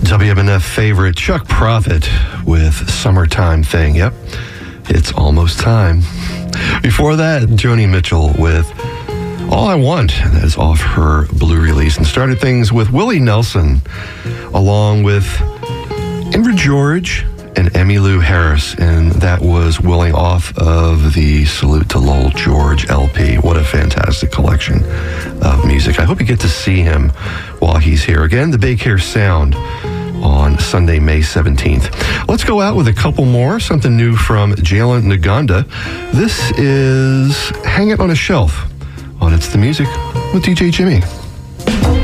WMNF favorite Chuck Prophet with Summertime Thing. Yep, it's almost time. Before that, Joni Mitchell with All I Want. That is off her Blue release. And started things with Willie Nelson, along with Ingrid George and Emmylou Harris. And that was Willing off of the Salute to Lowell George LP. What a fantastic collection of music. I hope you get to see him while he's here. Again, the Big Hair Sound on Sunday, May 17th. Let's go out with a couple more. Something new from Jalen Naganda. This is Hang It on a Shelf on It's the Music with DJ Jimmy.